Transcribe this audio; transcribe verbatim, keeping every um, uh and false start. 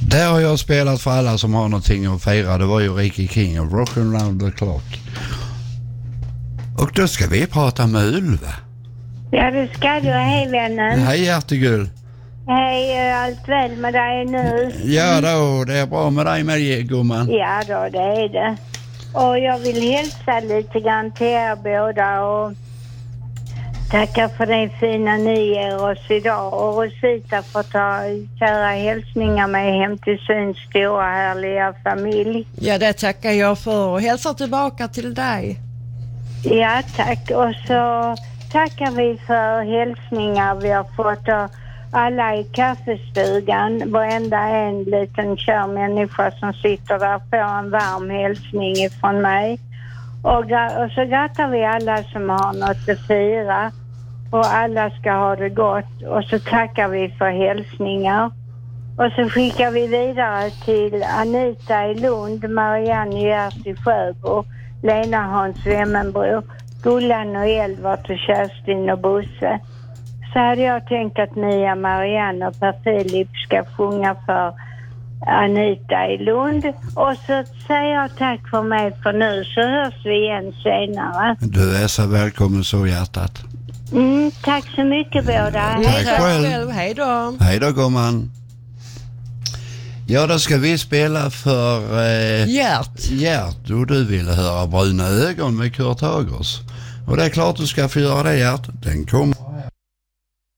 Där har jag spelat för alla som har någonting att fira. Det var ju Ricky King och Rock'n'Round the Clock. Och då ska vi prata med Ylva. Ja, det ska du. Hej, vännen. Hej, hjärtegull. Hej, är allt väl med dig nu? Ja då, det är bra med dig med, gumman. Ja då, det är det. Och jag vill hälsa lite grann till er båda och tacka för det fina ni ger oss idag. Och Rosita får ta kära hälsningar med hem till sin stora härliga familj. Ja, det tackar jag för och hälsar tillbaka till dig. Ja, tack. Och så tackar vi för hälsningar vi har fått och alla i kaffestugan. Varenda en liten kär människa som sitter där får en varm hälsning ifrån mig. Och, och så grattar vi alla som har något att fira. Och alla ska ha det gott. Och så tackar vi för hälsningar. Och så skickar vi vidare till Anita i Lund, Marianne Gert i Sjöbo, Lena Hans Wemmenbro, Gullan och Elvart och Kerstin och Bosse. Så hade jag tänkt att Mia, Marianne och Per Filip ska sjunga för Anita i Lund. Och så säger jag tack för mig för nu, så hörs vi igen senare. Du är så välkommen så, hjärtat. Mm, tack så mycket båda. Mm, tack själv. Hej då. Hej då, gumman. Ja, då ska vi spela för eh, Gert. Gert, och du ville höra Bruna ögon med Kurt Hagers. Och det är klart du ska få göra det, Gert. Den kommer.